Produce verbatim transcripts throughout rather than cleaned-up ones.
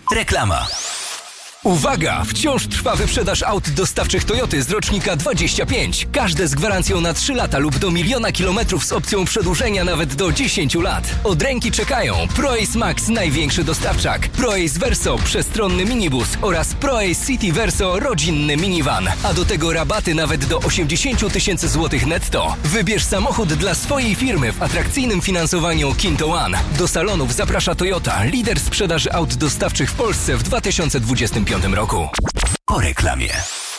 Reklama. Uwaga! Wciąż trwa wyprzedaż aut dostawczych Toyoty z rocznika dwadzieścia pięć. Każde z gwarancją na trzy lata lub do miliona kilometrów z opcją przedłużenia nawet do dziesięciu lat. Od ręki czekają ProAce Max, największy dostawczak, ProAce Verso, przestronny minibus oraz ProAce City Verso, rodzinny minivan. A do tego rabaty nawet do osiemdziesiąt tysięcy złotych netto. Wybierz samochód dla swojej firmy w atrakcyjnym finansowaniu Kinto One. Do salonów zaprasza Toyota, lider sprzedaży aut dostawczych w Polsce w dwa tysiące dwudziestym piątym roku. Po reklamie.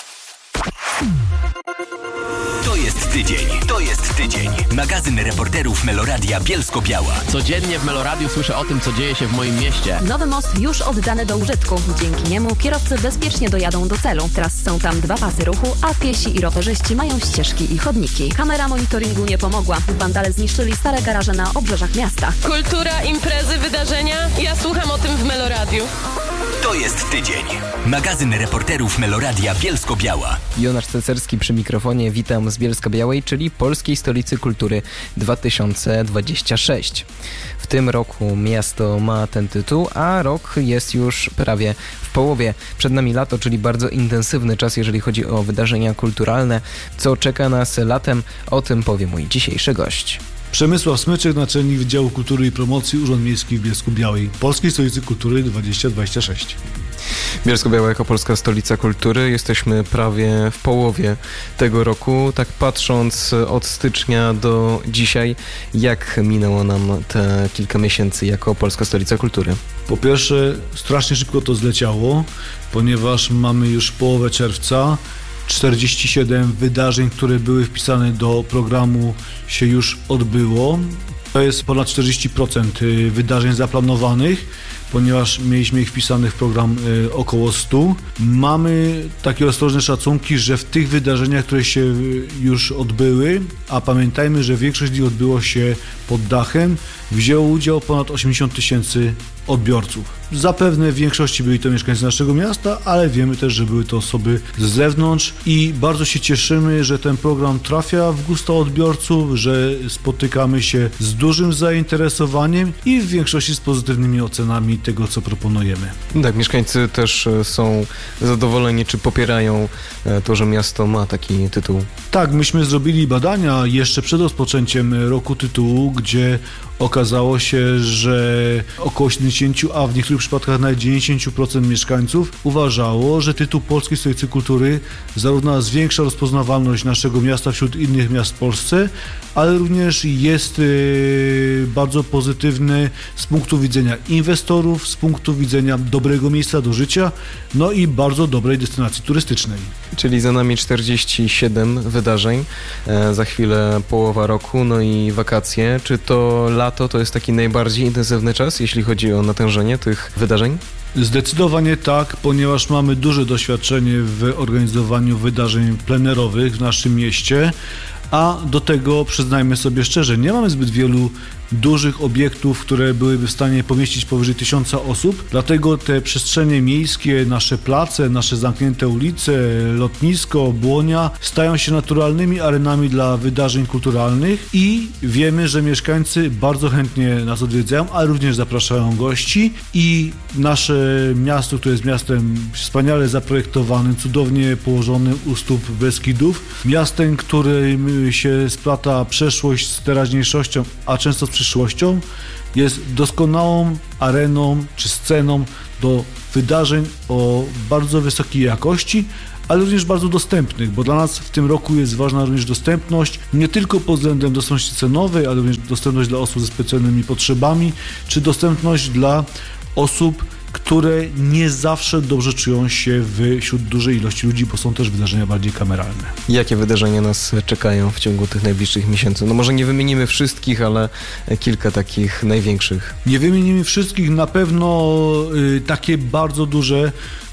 To jest tydzień. To jest tydzień. Magazyn reporterów Meloradia Bielsko-Biała. Codziennie w Meloradiu słyszę o tym, co dzieje się w moim mieście. Nowy most już oddany do użytku. Dzięki niemu kierowcy bezpiecznie dojadą do celu. Teraz są tam dwa pasy ruchu, a piesi i rowerzyści mają ścieżki i chodniki. Kamera monitoringu nie pomogła. Wandale zniszczyli stare garaże na obrzeżach miasta. Kultura, imprezy, wydarzenia. Ja słucham o tym w Meloradiu. To jest tydzień. Magazyn reporterów Meloradia Bielsko-Biała. Jonasz Cecerski przy mikrofonie. Witam z Bielska-Białej, czyli Polskiej Stolicy Kultury dwa tysiące dwudziesty szósty. W tym roku miasto ma ten tytuł, a rok jest już prawie w połowie. Przed nami lato, czyli bardzo intensywny czas, jeżeli chodzi o wydarzenia kulturalne. Co czeka nas latem, o tym powie mój dzisiejszy gość. Przemysław Smyczek, naczelnik Wydziału Kultury i Promocji Urząd Miejski w Bielsku-Białej, Polskiej Stolicy Kultury dwa tysiące dwudziesty szósty. Bielsko-Biała jako Polska Stolica Kultury. Jesteśmy prawie w połowie tego roku. Tak patrząc od stycznia do dzisiaj, jak minęło nam te kilka miesięcy jako Polska Stolica Kultury? Po pierwsze, strasznie szybko to zleciało, ponieważ mamy już połowę czerwca. czterdzieści siedem wydarzeń, które były wpisane do programu, się już odbyło. To jest ponad czterdzieści procent wydarzeń zaplanowanych, ponieważ mieliśmy ich wpisanych w program około stu. Mamy takie ostrożne szacunki, że w tych wydarzeniach, które się już odbyły, a pamiętajmy, że większość z nich odbyło się pod dachem, wzięło udział ponad osiemdziesiąt tysięcy odbiorców. Zapewne w większości byli to mieszkańcy naszego miasta, ale wiemy też, że były to osoby z zewnątrz i bardzo się cieszymy, że ten program trafia w gusta odbiorców, że spotykamy się z dużym zainteresowaniem i w większości z pozytywnymi ocenami tego, co proponujemy. Tak, mieszkańcy też są zadowoleni, czy popierają to, że miasto ma taki tytuł? Tak, myśmy zrobili badania jeszcze przed rozpoczęciem roku tytułu, gdzie okazało się, że około siedemdziesiąt, a w niektórych przypadkach nawet dziewięćdziesiąt procent mieszkańców uważało, że tytuł Polskiej Stolicy Kultury zarówno zwiększa rozpoznawalność naszego miasta wśród innych miast w Polsce, ale również jest yy, bardzo pozytywny z punktu widzenia inwestorów, z punktu widzenia dobrego miejsca do życia, no i bardzo dobrej destynacji turystycznej. Czyli za nami czterdzieści siedem wydarzeń, e, za chwilę połowa roku, no i wakacje. Czy to lato to jest taki najbardziej intensywny czas, jeśli chodzi o natężenie tych wydarzeń? Zdecydowanie tak, ponieważ mamy duże doświadczenie w organizowaniu wydarzeń plenerowych w naszym mieście, a do tego, przyznajmy sobie szczerze, nie mamy zbyt wielu dużych obiektów, które byłyby w stanie pomieścić powyżej tysiąca osób, dlatego te przestrzenie miejskie, nasze place, nasze zamknięte ulice, lotnisko, Błonia stają się naturalnymi arenami dla wydarzeń kulturalnych i wiemy, że mieszkańcy bardzo chętnie nas odwiedzają, ale również zapraszają gości i nasze miasto, które jest miastem wspaniale zaprojektowanym, cudownie położonym u stóp Beskidów, miastem, którym się splata przeszłość z teraźniejszością, a często z przyszłością, jest doskonałą areną czy sceną do wydarzeń o bardzo wysokiej jakości, ale również bardzo dostępnych, bo dla nas w tym roku jest ważna również dostępność, nie tylko pod względem dostępności cenowej, ale również dostępność dla osób ze specjalnymi potrzebami, czy dostępność dla osób, które nie zawsze dobrze czują się wśród dużej ilości ludzi, bo są też wydarzenia bardziej kameralne. Jakie wydarzenia nas czekają w ciągu tych najbliższych miesięcy? No może nie wymienimy wszystkich, ale kilka takich największych. Nie wymienimy wszystkich, na pewno y, takie bardzo duże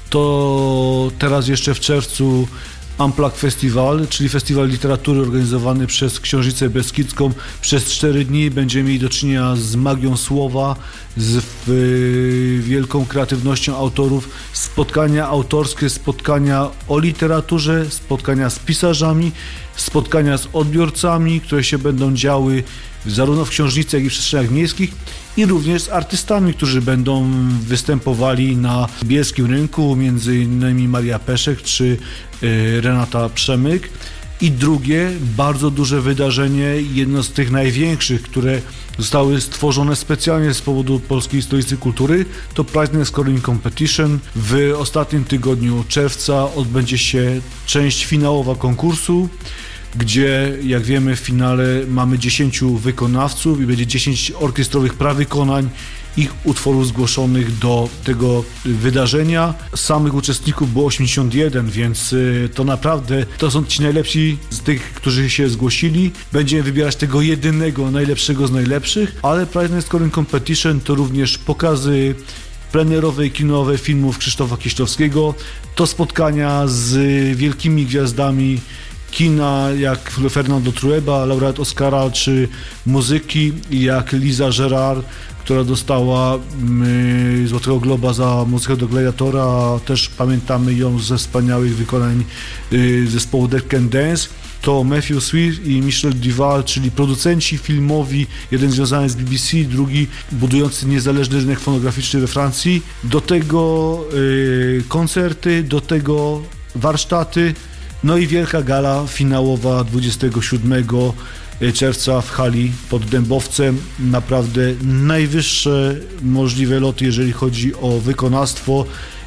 to teraz jeszcze w czerwcu Unplugged Festival, czyli festiwal literatury organizowany przez Książicę Beskidzką. Przez cztery dni będziemy mieli do czynienia z magią słowa, z y, wielką kreatywnością autorów, spotkania autorskie, spotkania o literaturze, spotkania z pisarzami, spotkania z odbiorcami, które się będą działy zarówno w książnicy, jak i w przestrzeniach miejskich i również z artystami, którzy będą występowali na bielskim rynku, między innymi Maria Peszek czy y, Renata Przemyk. I drugie, bardzo duże wydarzenie, jedno z tych największych, które zostały stworzone specjalnie z powodu Polskiej Stolicy Kultury, to Prize Scoring Competition. W ostatnim tygodniu czerwca odbędzie się część finałowa konkursu, gdzie, jak wiemy, w finale mamy dziesięciu wykonawców i będzie dziesięć orkiestrowych prawykonań ich utworów zgłoszonych do tego wydarzenia. Samych uczestników było osiemdziesiąt jeden, więc to naprawdę to są ci najlepsi z tych, którzy się zgłosili. Będziemy wybierać tego jedynego, najlepszego z najlepszych, ale Prize Scoring Competition to również pokazy plenerowe i kinowe filmów Krzysztofa Kieślowskiego. To spotkania z wielkimi gwiazdami kina, jak Fernando Trueba, laureat Oscara, czy muzyki, jak Liza Gerard, która dostała y, Złotego Globa za muzykę do Gladiatora. Też pamiętamy ją ze wspaniałych wykonań y, zespołu Dead Can Dance. To Matthew Swift i Michel Duval, czyli producenci filmowi, jeden związany z B B C, drugi budujący niezależny rynek fonograficzny we Francji. Do tego y, koncerty, do tego warsztaty, no i wielka gala finałowa dwudziestego siódmego czerwca w hali pod Dębowcem. Naprawdę najwyższe możliwe loty, jeżeli chodzi o wykonawstwo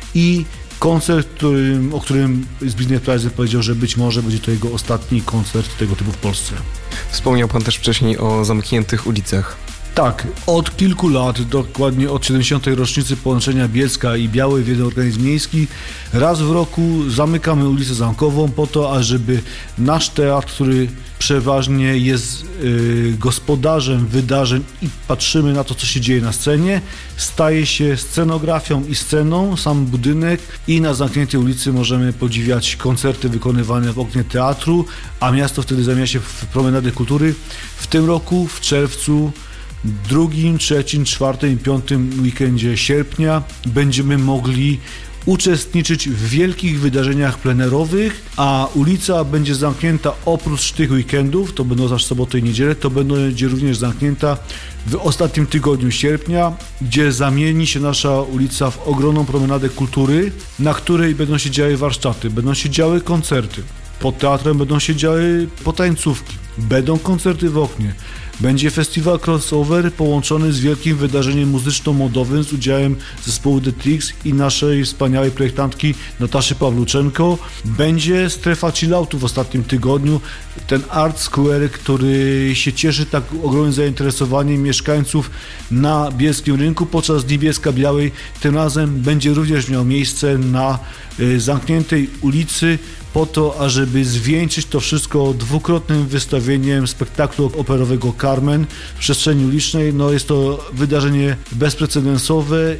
i koncert, którym, o którym Zbigniew Pleiser powiedział, że być może będzie to jego ostatni koncert tego typu w Polsce. Wspomniał pan też wcześniej o zamkniętych ulicach. Tak, od kilku lat, dokładnie od siedemdziesiątej rocznicy połączenia Bielska i Białej w jeden organizm miejski, raz w roku zamykamy ulicę Zamkową po to, ażeby nasz teatr, który przeważnie jest y, gospodarzem wydarzeń i patrzymy na to, co się dzieje na scenie, staje się scenografią i sceną, sam budynek, i na zamkniętej ulicy możemy podziwiać koncerty wykonywane w oknie teatru, a miasto wtedy zamienia się w promenadę kultury. W tym roku, w czerwcu, drugim, trzecim, czwartym i piątym weekendzie sierpnia będziemy mogli uczestniczyć w wielkich wydarzeniach plenerowych, a ulica będzie zamknięta oprócz tych weekendów, to będą zawsze soboty i niedzielę, to będzie również zamknięta w ostatnim tygodniu sierpnia, gdzie zamieni się nasza ulica w ogromną promenadę kultury, na której będą się działy warsztaty, będą się działy koncerty, pod teatrem będą się działy potańcówki, będą koncerty w oknie. Będzie festiwal crossover połączony z wielkim wydarzeniem muzyczno-modowym z udziałem zespołu The Tricks i naszej wspaniałej projektantki Nataszy Pawluczenko. Będzie strefa chilloutu w ostatnim tygodniu, ten Art Square, który się cieszy tak ogromnym zainteresowaniem mieszkańców na bielskim rynku podczas Dni Bielska-Białej. Tym razem będzie również miał miejsce na y, zamkniętej ulicy, po to, ażeby zwieńczyć to wszystko dwukrotnym wystawieniem spektaklu operowego Carmen w przestrzeni ulicznej. No, jest to wydarzenie bezprecedensowe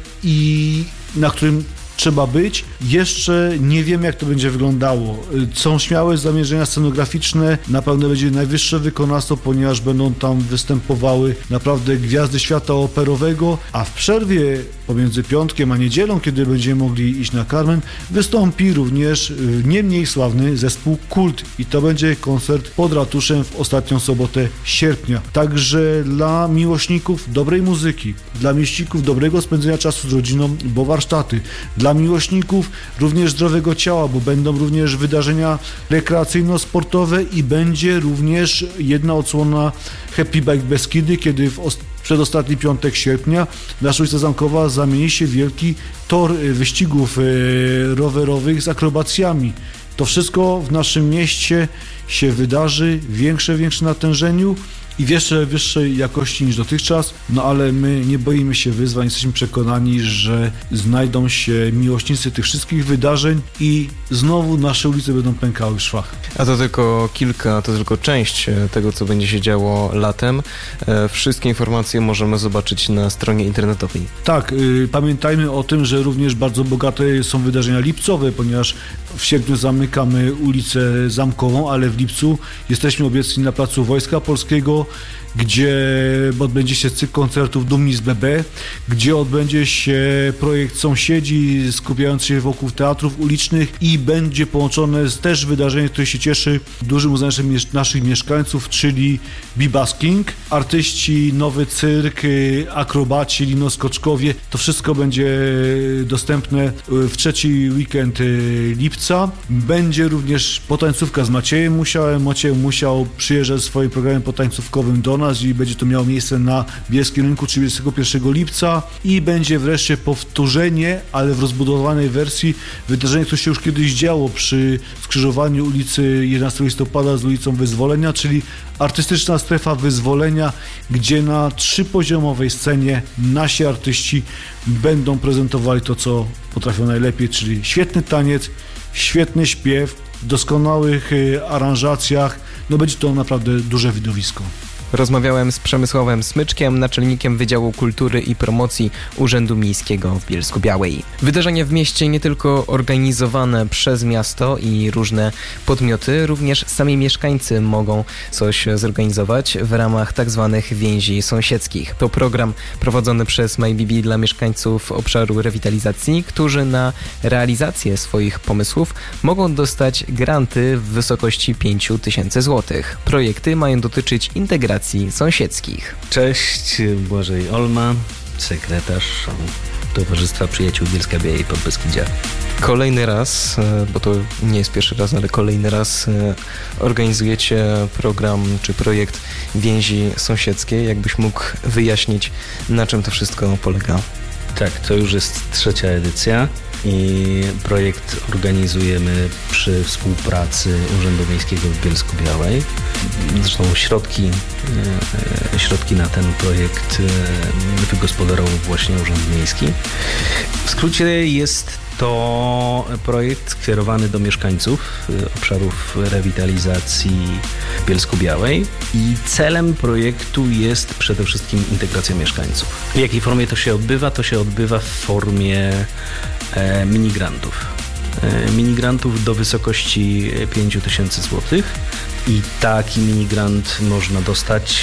i na którym trzeba być. Jeszcze nie wiem, jak to będzie wyglądało. Są śmiałe zamierzenia scenograficzne, na pewno będzie najwyższe wykonawstwo, ponieważ będą tam występowały naprawdę gwiazdy świata operowego, a w przerwie pomiędzy piątkiem a niedzielą, kiedy będziemy mogli iść na Carmen, wystąpi również nie mniej sławny zespół Kult i to będzie koncert pod ratuszem w ostatnią sobotę sierpnia. Także dla miłośników dobrej muzyki, dla miłośników dobrego spędzenia czasu z rodziną, bo warsztaty, dla miłośników również zdrowego ciała, bo będą również wydarzenia rekreacyjno-sportowe i będzie również jedna odsłona Happy Bike Beskidy, kiedy w przedostatni piątek sierpnia nasza ulica Zamkowa zamieni się w wielki tor wyścigów rowerowych z akrobacjami. To wszystko w naszym mieście się wydarzy, większe, większe natężeniu i w jeszcze wyższej jakości niż dotychczas, no ale my nie boimy się wyzwań, jesteśmy przekonani, że znajdą się miłośnicy tych wszystkich wydarzeń i znowu nasze ulice będą pękały w szwach. A to tylko kilka, to tylko część tego, co będzie się działo latem. Wszystkie informacje możemy zobaczyć na stronie internetowej. Tak, y, pamiętajmy o tym, że również bardzo bogate są wydarzenia lipcowe, ponieważ w sierpniu zamykamy ulicę Zamkową, ale w lipcu jesteśmy obecni na Placu Wojska Polskiego gdzie odbędzie się cykl koncertów Dumni z B B, gdzie odbędzie się projekt Sąsiedzi skupiający się wokół teatrów ulicznych i będzie połączone z też wydarzeniem, które się cieszy dużym uznaniem naszych mieszkańców, czyli bebusking. Artyści, nowy cyrk, akrobaci, linoskoczkowie. To wszystko będzie dostępne w trzeci weekend lipca. Będzie również potańcówka z Maciejem Musiałem. Maciej Musiał przyjeżdża ze swoim programem potańcówkowym do nas i będzie to miało miejsce na Bielskim Rynku trzydziestego pierwszego lipca i będzie wreszcie powtórzenie, ale w rozbudowanej wersji wydarzenie, które się już kiedyś działo przy skrzyżowaniu ulicy jedenastego listopada z ulicą Wyzwolenia, czyli artystyczna strefa Wyzwolenia, gdzie na trzypoziomowej scenie nasi artyści będą prezentowali to, co potrafią najlepiej, czyli świetny taniec, świetny śpiew, w doskonałych aranżacjach. No będzie to naprawdę duże widowisko. Rozmawiałem z Przemysławem Smyczkiem, naczelnikiem Wydziału Kultury i Promocji Urzędu Miejskiego w Bielsku-Białej. Wydarzenie w mieście nie tylko organizowane przez miasto i różne podmioty, również sami mieszkańcy mogą coś zorganizować w ramach tzw. więzi sąsiedzkich. To program prowadzony przez MyBB dla mieszkańców obszaru rewitalizacji, którzy na realizację swoich pomysłów mogą dostać granty w wysokości pięć tysięcy złotych. Projekty mają dotyczyć integracji sąsiedzkich. Cześć, Błażej Olma, sekretarz Towarzystwa Przyjaciół Bielska-Białej Podbeskidzia. Kolejny raz, bo to nie jest pierwszy raz, ale kolejny raz organizujecie program czy projekt Więzi Sąsiedzkie. Jakbyś mógł wyjaśnić, na czym to wszystko polega? Tak, to już jest trzecia edycja i projekt organizujemy przy współpracy Urzędu Miejskiego w Bielsku-Białej. Zresztą środki, środki na ten projekt wygospodarował właśnie Urząd Miejski. W skrócie jest to projekt skierowany do mieszkańców obszarów rewitalizacji Bielsku-Białej i celem projektu jest przede wszystkim integracja mieszkańców. W jakiej formie to się odbywa? To się odbywa w formie e, minigrantów. E, minigrantów do wysokości pięć tysięcy złotych i taki minigrant można dostać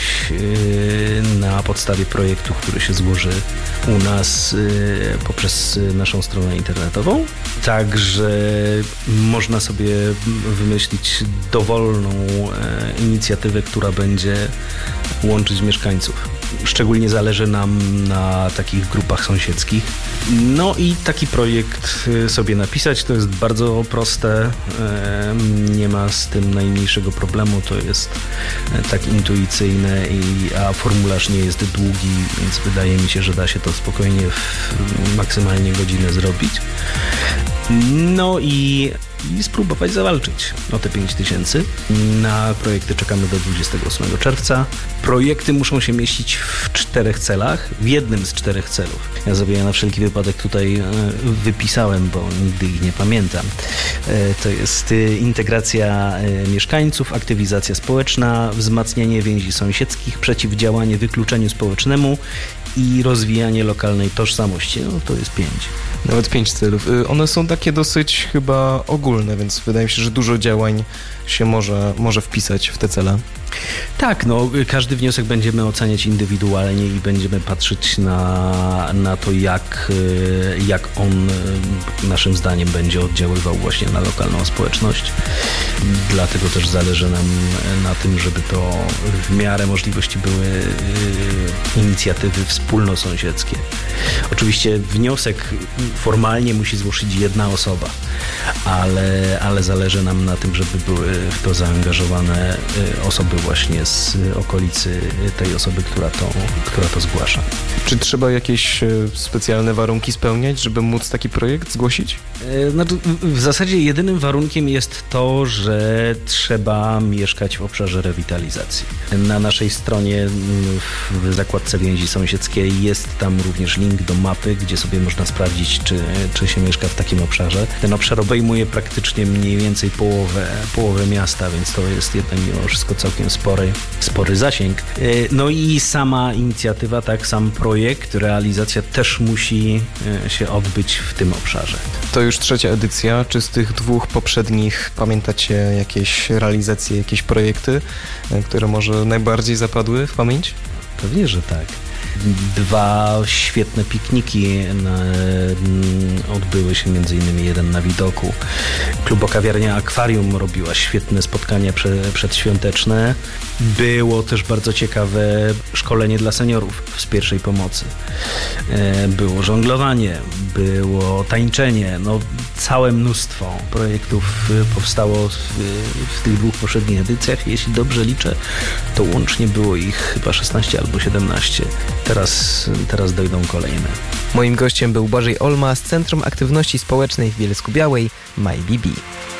e, na podstawie projektu, który się złoży u nas e, poprzez naszą stronę internetową. Także można sobie wymyślić dowolną e, inicjatywę, która będzie łączyć mieszkańców. Szczególnie zależy nam na takich grupach sąsiedzkich. No i taki projekt sobie napisać, to jest bardzo proste, nie ma z tym najmniejszego problemu, to jest tak intuicyjne, i, a formularz nie jest długi, więc wydaje mi się, że da się to spokojnie w maksymalnie godzinę zrobić. No i, i spróbować zawalczyć o te pięć tysięcy. Na projekty czekamy do dwudziestego ósmego czerwca. Projekty muszą się mieścić w czterech celach, w jednym z czterech celów. Ja sobie je na wszelki wypadek tutaj wypisałem, bo nigdy ich nie pamiętam. To jest integracja mieszkańców, aktywizacja społeczna, wzmacnianie więzi sąsiedzkich, przeciwdziałanie wykluczeniu społecznemu i rozwijanie lokalnej tożsamości. No to jest pięć. Nawet pięć celów. One są takie dosyć chyba ogólne, więc wydaje mi się, że dużo działań się może, może wpisać w te cele. Tak, no każdy wniosek będziemy oceniać indywidualnie i będziemy patrzeć na, na to, jak, jak on naszym zdaniem będzie oddziaływał właśnie na lokalną społeczność. Dlatego też zależy nam na tym, żeby to w miarę możliwości były inicjatywy wspólnosąsiedzkie. Oczywiście wniosek formalnie musi złożyć jedna osoba, ale, ale zależy nam na tym, żeby były w to zaangażowane osoby właśnie z okolicy tej osoby, która to, która to zgłasza. Czy trzeba jakieś specjalne warunki spełniać, żeby móc taki projekt zgłosić? Znaczy, w zasadzie jedynym warunkiem jest to, że trzeba mieszkać w obszarze rewitalizacji. Na naszej stronie w zakładce Więzi Sąsiedzkie Bielskiej. Jest tam również link do mapy, gdzie sobie można sprawdzić, czy, czy się mieszka w takim obszarze. Ten obszar obejmuje praktycznie mniej więcej połowę, połowę miasta, więc to jest jednak mimo wszystko całkiem spory, spory zasięg. No i sama inicjatywa, tak, sam projekt, realizacja też musi się odbyć w tym obszarze. To już trzecia edycja. Czy z tych dwóch poprzednich pamiętacie jakieś realizacje, jakieś projekty, które może najbardziej zapadły w pamięć? Pewnie, że tak. Dwa świetne pikniki na, odbyły się, między innymi jeden na widoku. Klubokawiarnia Akwarium robiła świetne spotkania prze, przedświąteczne. Było też bardzo ciekawe szkolenie dla seniorów z pierwszej pomocy. Było żonglowanie, było tańczenie, no całe mnóstwo projektów powstało w, w tych dwóch poprzednich edycjach. Jeśli dobrze liczę, to łącznie było ich chyba szesnaście albo siedemnaście. Teraz, teraz dojdą kolejne. Moim gościem był Błażej Olma z Centrum Aktywności Społecznej w Bielsku-Białej MyBB.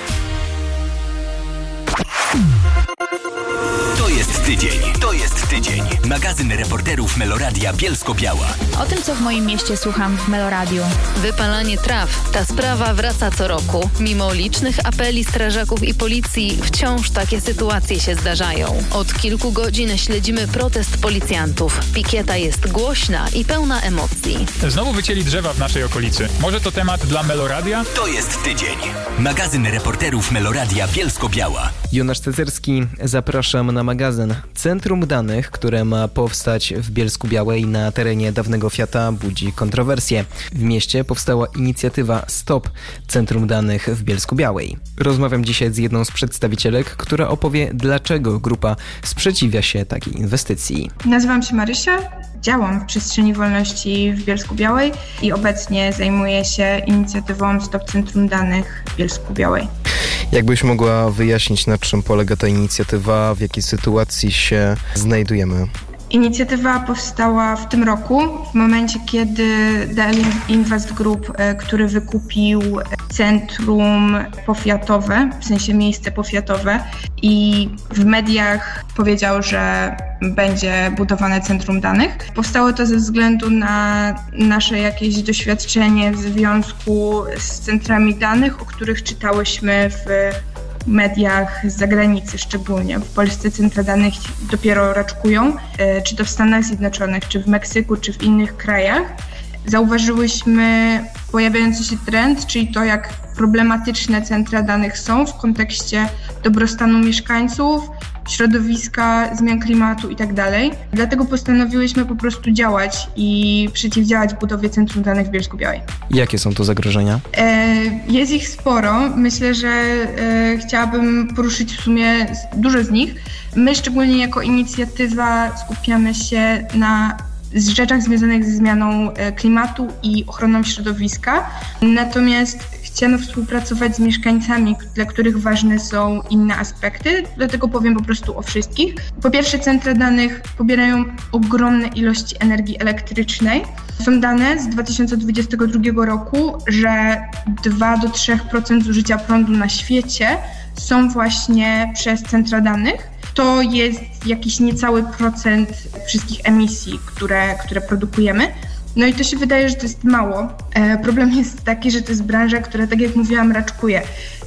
To jest tydzień, to jest tydzień. Magazyn reporterów Meloradia Bielsko-Biała. O tym, co w moim mieście słucham w Meloradiu. Wypalanie traw. Ta sprawa wraca co roku. Mimo licznych apeli strażaków i policji, wciąż takie sytuacje się zdarzają. Od kilku godzin śledzimy protest policjantów. Pikieta jest głośna i pełna emocji. Znowu wycięli drzewa w naszej okolicy. Może to temat dla Meloradia? To jest tydzień. Magazyn reporterów Meloradia Bielsko-Biała. Jonasz Cezerski, zapraszam na magazyn. Centrum danych, które ma powstać w Bielsku-Białej na terenie dawnego Fiata, budzi kontrowersje. W mieście powstała inicjatywa Stop Centrum Danych w Bielsku-Białej. Rozmawiam dzisiaj z jedną z przedstawicielek, która opowie, dlaczego grupa sprzeciwia się takiej inwestycji. Nazywam się Marysia, działam w przestrzeni wolności w Bielsku-Białej i obecnie zajmuję się inicjatywą Stop Centrum Danych w Bielsku-Białej. Jakbyś mogła wyjaśnić, na czym polega ta inicjatywa, w jakiej sytuacji się znajdujemy? Inicjatywa powstała w tym roku, w momencie, kiedy D L Invest Group, który wykupił centrum powiatowe, w sensie miejsce powiatowe, i w mediach powiedział, że będzie budowane centrum danych. Powstało to ze względu na nasze jakieś doświadczenie w związku z centrami danych, o których czytałyśmy w mediach z zagranicy szczególnie. W Polsce centra danych dopiero raczkują, czy to w Stanach Zjednoczonych, czy w Meksyku, czy w innych krajach. Zauważyłyśmy pojawiający się trend, czyli to, jak problematyczne centra danych są w kontekście dobrostanu mieszkańców, środowiska, zmian klimatu itd. Dlatego postanowiłyśmy po prostu działać i przeciwdziałać budowie Centrum Danych w Bielsku-Białej. Jakie są to zagrożenia? Jest ich sporo. Myślę, że chciałabym poruszyć w sumie dużo z nich. My szczególnie jako inicjatywa skupiamy się na z rzeczach związanych ze zmianą klimatu i ochroną środowiska. Natomiast chcemy współpracować z mieszkańcami, dla których ważne są inne aspekty, dlatego powiem po prostu o wszystkich. Po pierwsze, centra danych pobierają ogromne ilości energii elektrycznej. Są dane z dwa tysiące dwudziestego drugiego roku, że dwa do trzech procent zużycia prądu na świecie są właśnie przez centra danych. To jest jakiś niecały procent wszystkich emisji, które, które produkujemy. No i to się wydaje, że to jest mało. E, problem jest taki, że to jest branża, która, tak jak mówiłam, raczkuje.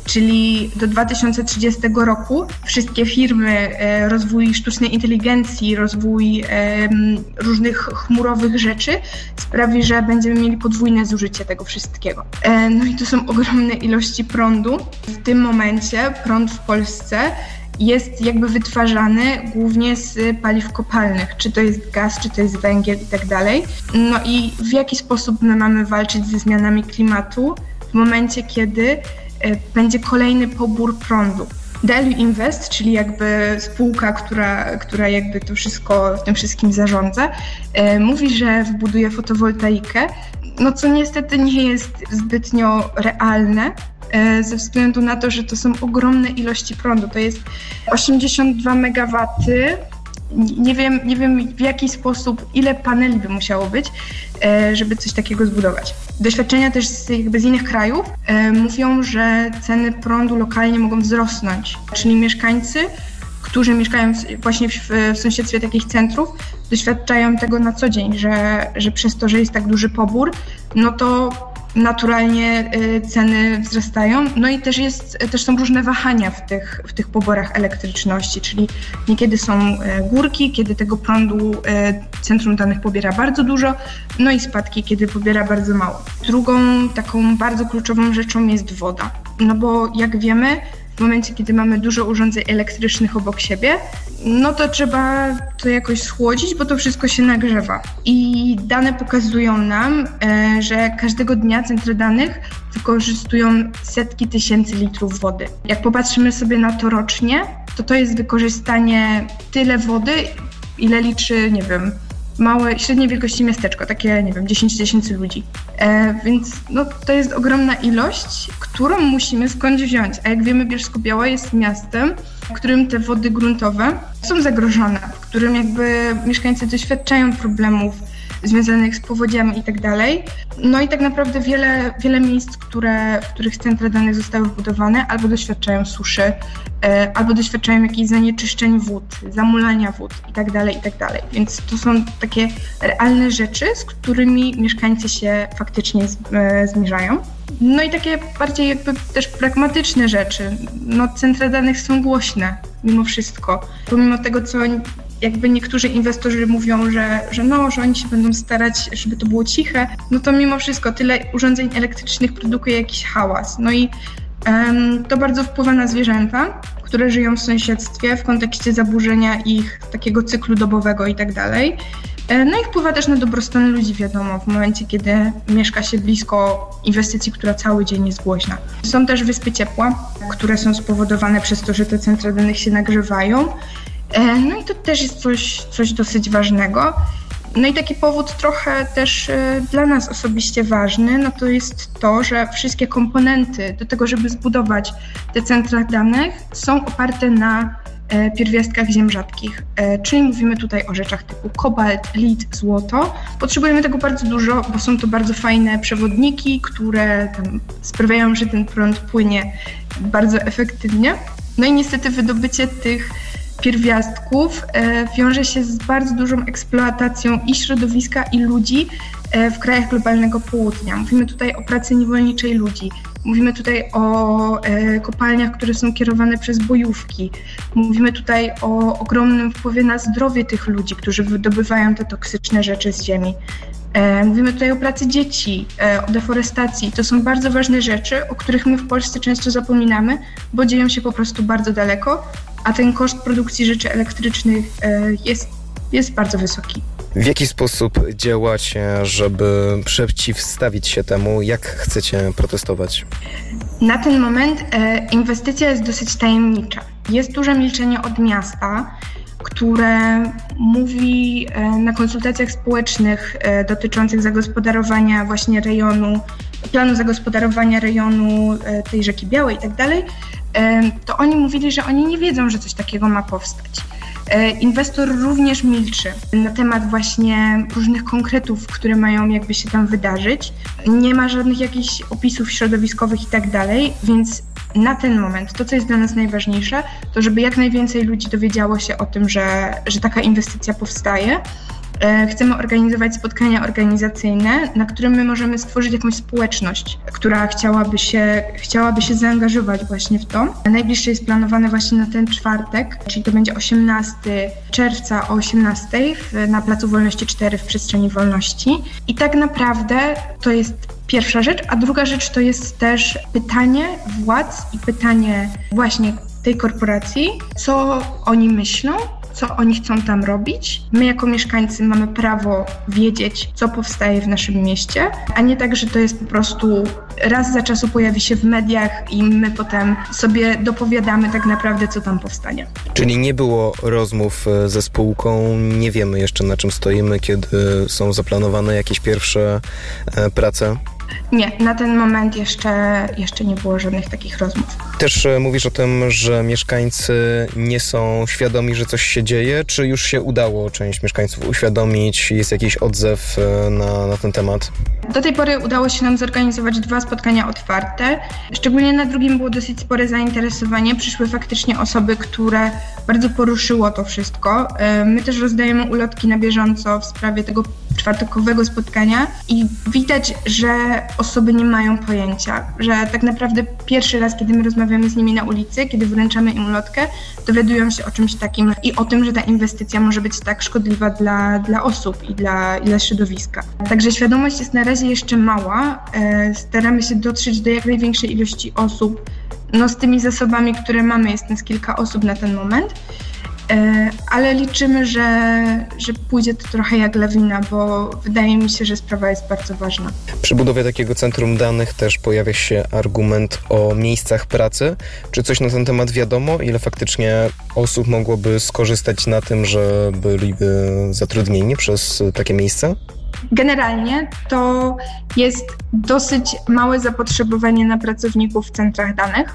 Czyli do dwa tysiące trzydziestego roku wszystkie firmy, e, rozwój sztucznej inteligencji, rozwój e, różnych chmurowych rzeczy sprawi, że będziemy mieli podwójne zużycie tego wszystkiego. E, no i to są ogromne ilości prądu. W tym momencie prąd w Polsce jest jakby wytwarzany głównie z paliw kopalnych, czy to jest gaz, czy to jest węgiel i tak dalej. No i w jaki sposób my mamy walczyć ze zmianami klimatu w momencie, kiedy będzie kolejny pobór prądu. D L Invest, czyli jakby spółka, która, która jakby to wszystko, w tym wszystkim zarządza, mówi, że wbuduje fotowoltaikę, no co niestety nie jest zbytnio realne, ze względu na to, że to są ogromne ilości prądu. To jest osiemdziesiąt dwa megawatów. Nie wiem, nie wiem w jaki sposób, ile paneli by musiało być, żeby coś takiego zbudować. Doświadczenia też z, jakby z innych krajów mówią, że ceny prądu lokalnie mogą wzrosnąć, czyli mieszkańcy, którzy mieszkają właśnie w, w sąsiedztwie takich centrów, doświadczają tego na co dzień, że, że przez to, że jest tak duży pobór, no to naturalnie ceny wzrastają. No i też, jest, też są różne wahania w tych, w tych poborach elektryczności, czyli niekiedy są górki, kiedy tego prądu centrum danych pobiera bardzo dużo, no i spadki, kiedy pobiera bardzo mało. Drugą taką bardzo kluczową rzeczą jest woda, no bo jak wiemy, w momencie, kiedy mamy dużo urządzeń elektrycznych obok siebie, no to trzeba to jakoś schłodzić, bo to wszystko się nagrzewa. I dane pokazują nam, że każdego dnia centra danych wykorzystują setki tysięcy litrów wody. Jak popatrzymy sobie na to rocznie, to to jest wykorzystanie tyle wody, ile liczy, nie wiem, małe, średniej wielkości miasteczko, takie, nie wiem, dziesięć tysięcy ludzi. E, więc no, to jest ogromna ilość, którą musimy skądś wziąć. A jak wiemy, Bielsko-Biała jest miastem, w którym te wody gruntowe są zagrożone, w którym jakby mieszkańcy doświadczają problemów związanych z powodziami i tak dalej. No i tak naprawdę wiele, wiele miejsc, które, w których centra danych zostały wbudowane, albo doświadczają suszy, e, albo doświadczają jakichś zanieczyszczeń wód, zamulania wód i tak dalej, i tak dalej. Więc to są takie realne rzeczy, z którymi mieszkańcy się faktycznie z, e, zmierzają. No i takie bardziej jakby też pragmatyczne rzeczy. No centra danych są głośne mimo wszystko. Pomimo tego, co jakby niektórzy inwestorzy mówią, że, że no, że oni się będą starać, żeby to było ciche, no to mimo wszystko tyle urządzeń elektrycznych produkuje jakiś hałas. No i um, to bardzo wpływa na zwierzęta, które żyją w sąsiedztwie w kontekście zaburzenia ich takiego cyklu dobowego i tak dalej. No i wpływa też na dobrostan ludzi, wiadomo, w momencie, kiedy mieszka się blisko inwestycji, która cały dzień jest głośna. Są też wyspy ciepła, które są spowodowane przez to, że te centra danych się nagrzewają. No i to też jest coś, coś dosyć ważnego. No i taki powód trochę też dla nas osobiście ważny, no to jest to, że wszystkie komponenty do tego, żeby zbudować te centra danych, są oparte na pierwiastkach ziem rzadkich, czyli mówimy tutaj o rzeczach typu kobalt, lit, złoto. Potrzebujemy tego bardzo dużo, bo są to bardzo fajne przewodniki, które tam sprawiają, że ten prąd płynie bardzo efektywnie. No i niestety wydobycie tych pierwiastków wiąże się z bardzo dużą eksploatacją i środowiska, i ludzi w krajach globalnego południa. Mówimy tutaj o pracy niewolniczej ludzi. Mówimy tutaj o e, kopalniach, które są kierowane przez bojówki. Mówimy tutaj o ogromnym wpływie na zdrowie tych ludzi, którzy wydobywają te toksyczne rzeczy z ziemi. E, mówimy tutaj o pracy dzieci, e, o deforestacji. To są bardzo ważne rzeczy, o których my w Polsce często zapominamy, bo dzieją się po prostu bardzo daleko, a ten koszt produkcji rzeczy elektrycznych e, jest, jest bardzo wysoki. W jaki sposób działacie, żeby przeciwstawić się temu? Jak chcecie protestować? Na ten moment e, inwestycja jest dosyć tajemnicza. Jest duże milczenie od miasta, które mówi e, na konsultacjach społecznych e, dotyczących zagospodarowania właśnie rejonu, planu zagospodarowania rejonu e, tej Rzeki Białej i tak dalej, to oni mówili, że oni nie wiedzą, że coś takiego ma powstać. Inwestor również milczy na temat właśnie różnych konkretów, które mają jakby się tam wydarzyć. Nie ma żadnych jakichś opisów środowiskowych i tak dalej, więc na ten moment to, co jest dla nas najważniejsze, to żeby jak najwięcej ludzi dowiedziało się o tym, że, że taka inwestycja powstaje. Chcemy organizować spotkania organizacyjne, na którym my możemy stworzyć jakąś społeczność, która chciałaby się, chciałaby się zaangażować właśnie w to. Najbliższe jest planowane właśnie na ten czwartek, czyli to będzie osiemnastego czerwca o osiemnastej na Placu Wolności cztery w Przestrzeni Wolności. I tak naprawdę to jest pierwsza rzecz, a druga rzecz to jest też pytanie władz i pytanie właśnie tej korporacji, co oni myślą, co oni chcą tam robić. My jako mieszkańcy mamy prawo wiedzieć, co powstaje w naszym mieście, a nie tak, że to jest po prostu raz za czasu pojawi się w mediach i my potem sobie dopowiadamy tak naprawdę, co tam powstanie. Czyli nie było rozmów ze spółką, nie wiemy jeszcze, na czym stoimy, kiedy są zaplanowane jakieś pierwsze prace? Nie, na ten moment jeszcze, jeszcze nie było żadnych takich rozmów. Też mówisz o tym, że mieszkańcy nie są świadomi, że coś się dzieje. Czy już się udało część mieszkańców uświadomić? Jest jakiś odzew na, na ten temat? Do tej pory udało się nam zorganizować dwa spotkania otwarte. Szczególnie na drugim było dosyć spore zainteresowanie. Przyszły faktycznie osoby, które bardzo poruszyło to wszystko. My też rozdajemy ulotki na bieżąco w sprawie tego czwartkowego spotkania i widać, że osoby nie mają pojęcia, że tak naprawdę pierwszy raz, kiedy my rozmawiamy z nimi na ulicy, kiedy wręczamy im ulotkę, dowiadują się o czymś takim i o tym, że ta inwestycja może być tak szkodliwa dla, dla osób i dla, i dla środowiska. Także świadomość jest na razie jeszcze mała. Staramy się dotrzeć do jak największej ilości osób. No z tymi zasobami, które mamy, jest nas kilka osób na ten moment. Ale liczymy, że, że pójdzie to trochę jak lawina, bo wydaje mi się, że sprawa jest bardzo ważna. Przy budowie takiego centrum danych też pojawia się argument o miejscach pracy. Czy coś na ten temat wiadomo? Ile faktycznie osób mogłoby skorzystać na tym, że byliby zatrudnieni przez takie miejsce? Generalnie to jest dosyć małe zapotrzebowanie na pracowników w centrach danych.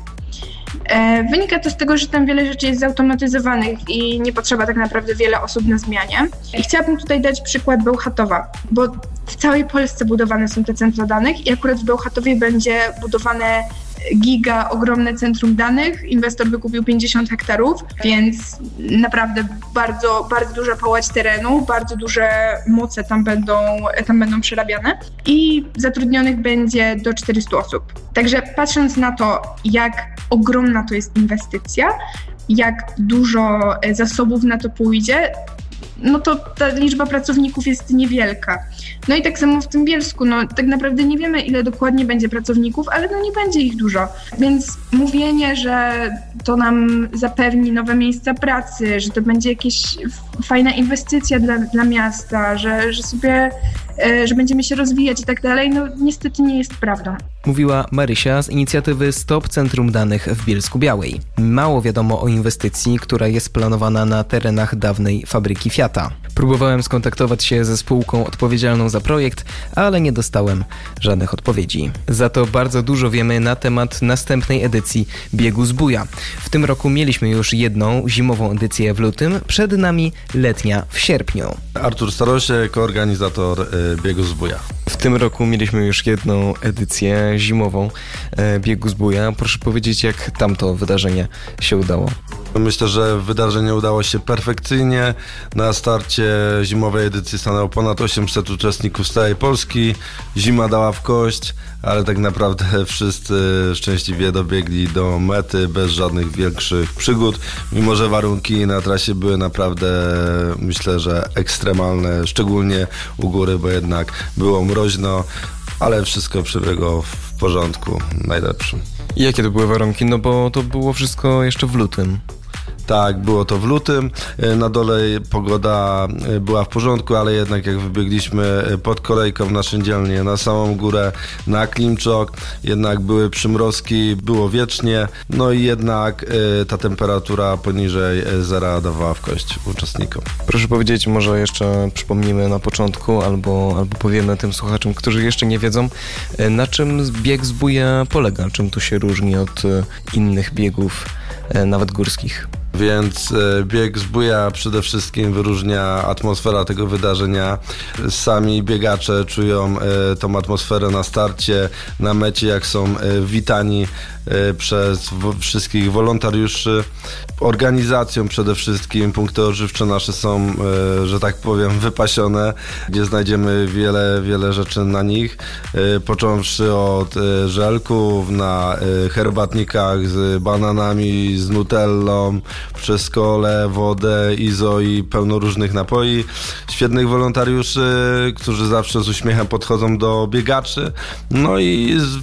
Wynika to z tego, że tam wiele rzeczy jest zautomatyzowanych i nie potrzeba tak naprawdę wiele osób na zmianie. I chciałabym tutaj dać przykład Bełchatowa, bo w całej Polsce budowane są te centra danych i akurat w Bełchatowie będzie budowane giga, ogromne centrum danych. Inwestor wykupił pięćdziesiąt hektarów, więc naprawdę bardzo, bardzo duża pałać terenu, bardzo duże moce tam będą, tam będą przerabiane i zatrudnionych będzie do czterystu osób. Także patrząc na to, jak ogromna to jest inwestycja, jak dużo zasobów na to pójdzie, no to ta liczba pracowników jest niewielka. No i tak samo w tym Bielsku, no tak naprawdę nie wiemy, ile dokładnie będzie pracowników, ale no nie będzie ich dużo. Więc mówienie, że to nam zapewni nowe miejsca pracy, że to będzie jakaś fajna inwestycja dla, dla miasta, że, że sobie, że będziemy się rozwijać i tak dalej, no niestety nie jest prawdą. Mówiła Marysia z inicjatywy Stop Centrum Danych w Bielsku-Białej. Mało wiadomo o inwestycji, która jest planowana na terenach dawnej fabryki Fiata. Próbowałem skontaktować się ze spółką odpowiedzialną za projekt, ale nie dostałem żadnych odpowiedzi. Za to bardzo dużo wiemy na temat następnej edycji Biegu Zbója. W tym roku mieliśmy już jedną zimową edycję w lutym, przed nami letnia w sierpniu. Artur Starosiek, organizator y, Biegu Zbója. W tym roku mieliśmy już jedną edycję zimową y, Biegu Zbója. Proszę powiedzieć, jak tamto wydarzenie się udało? Myślę, że wydarzenie udało się perfekcyjnie. Na starcie zimowej edycji stanęło ponad osiemset uczestników z całej Polski. Zima dała w kość, ale tak naprawdę wszyscy szczęśliwie dobiegli do mety bez żadnych większych przygód, mimo że warunki na trasie były naprawdę, myślę, że ekstremalne, szczególnie u góry, bo jednak było mroźno, ale wszystko przebiegło w porządku, najlepszym. I jakie to były warunki? No bo to było wszystko jeszcze w lutym. Tak, było to w lutym. Na dole pogoda była w porządku, ale jednak jak wybiegliśmy pod kolejką na Szyndzielnię, na samą górę, na Klimczok, jednak były przymrozki, było wiecznie, no i jednak ta temperatura poniżej zera dawała w kość uczestnikom. Proszę powiedzieć, może jeszcze przypomnimy na początku, albo, albo powiemy tym słuchaczom, którzy jeszcze nie wiedzą, na czym bieg Zbója polega, czym tu się różni od innych biegów, nawet górskich. Więc bieg Zbója przede wszystkim wyróżnia atmosfera tego wydarzenia. Sami biegacze czują tą atmosferę na starcie, na mecie, jak są witani przez wszystkich wolontariuszy. Organizacją przede wszystkim punkty odżywcze nasze są, że tak powiem, wypasione, gdzie znajdziemy wiele, wiele rzeczy na nich, począwszy od żelków, na herbatnikach z bananami, z nutellą, przez kolę, wodę, izo i pełno różnych napoi. Świetnych wolontariuszy, którzy zawsze z uśmiechem podchodzą do biegaczy. No i z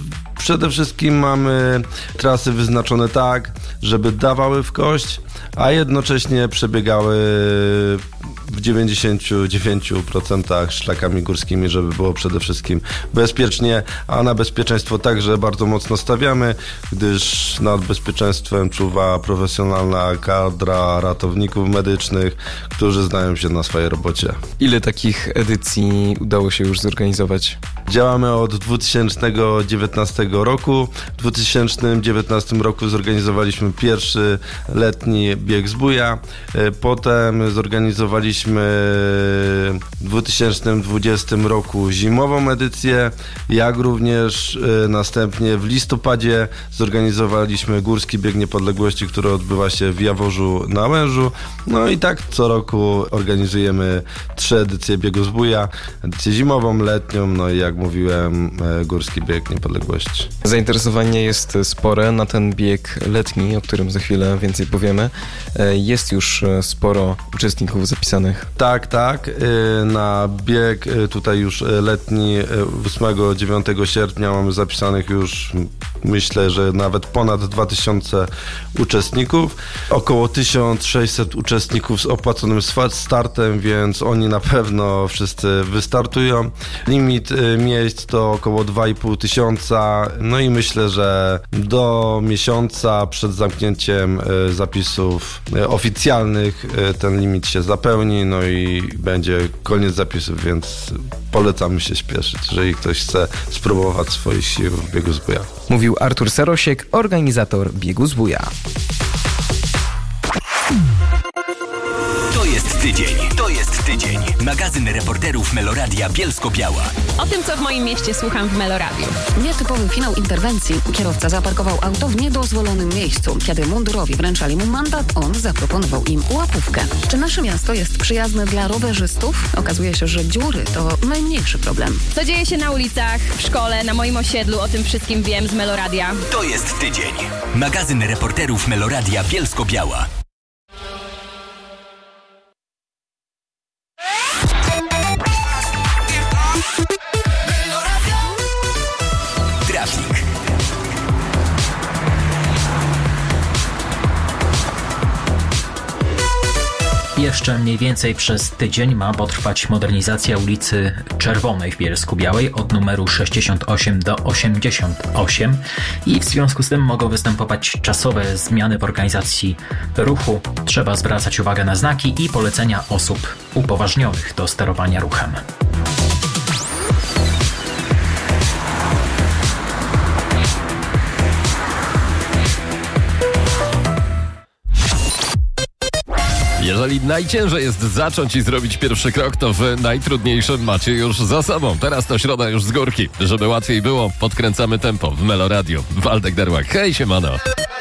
Przede wszystkim mamy trasy wyznaczone tak, żeby dawały w kość, a jednocześnie przebiegały w dziewięćdziesiąt dziewięć procent szlakami górskimi, żeby było przede wszystkim bezpiecznie, a na bezpieczeństwo także bardzo mocno stawiamy, gdyż nad bezpieczeństwem czuwa profesjonalna kadra ratowników medycznych, którzy znają się na swojej robocie. Ile takich edycji udało się już zorganizować? Działamy od dwa tysiące dziewiętnastego roku. W dwa tysiące dziewiętnastym roku zorganizowaliśmy pierwszy letni bieg zbója. Potem zorganizowaliśmy w dwa tysiące dwudziestym roku zimową edycję, jak również następnie w listopadzie zorganizowaliśmy Górski Bieg Niepodległości, który odbywa się w Jaworzu na Łężu. No i tak co roku organizujemy trzy edycje biegu zbója. Edycję zimową, letnią, no i jak mówiłem, Górski Bieg Niepodległości. Zainteresowanie jest spore na ten bieg letni, o którym za chwilę więcej powiemy. Jest już sporo uczestników zapisanych. Tak, tak. Na bieg tutaj już letni ósmego dziewiątego sierpnia mamy zapisanych już, myślę, że nawet ponad dwa tysiące uczestników. Około tysiąc sześćset uczestników z opłaconym startem, więc oni na pewno wszyscy wystartują. Limit miejsc to około dwa i pół tysiąca. No i myślę, że do miesiąca przed zamknięciem zapisów oficjalnych ten limit się zapełni, no i będzie koniec zapisów, więc polecamy się śpieszyć, jeżeli ktoś chce spróbować swoich sił w biegu zbója. Mówił Artur Sarosiek, organizator biegu zbója. To jest tydzień, to jest tydzień. Magazyn reporterów Meloradia Bielsko-Biała. O tym, co w moim mieście słucham w Meloradiu. Nietypowy finał interwencji. Kierowca zaparkował auto w niedozwolonym miejscu. Kiedy mundurowi wręczali mu mandat, on zaproponował im łapówkę. Czy nasze miasto jest przyjazne dla rowerzystów? Okazuje się, że dziury to najmniejszy problem. Co dzieje się na ulicach, w szkole, na moim osiedlu, o tym wszystkim wiem z Meloradia. To jest tydzień. Magazyn reporterów Meloradia Bielsko-Biała. Trafik. Jeszcze mniej więcej przez tydzień ma potrwać modernizacja ulicy Czerwonej w Bielsku-Białej od numeru sześćdziesiąt osiem do osiemdziesiąt osiem i w związku z tym mogą występować czasowe zmiany w organizacji ruchu. Trzeba zwracać uwagę na znaki i polecenia osób upoważnionych do sterowania ruchem. Jeżeli najciężej jest zacząć i zrobić pierwszy krok, to wy najtrudniejszym macie już za sobą. Teraz to środa już z górki. Żeby łatwiej było, podkręcamy tempo w Meloradiu. Waldek Derłak. Hej, siemano.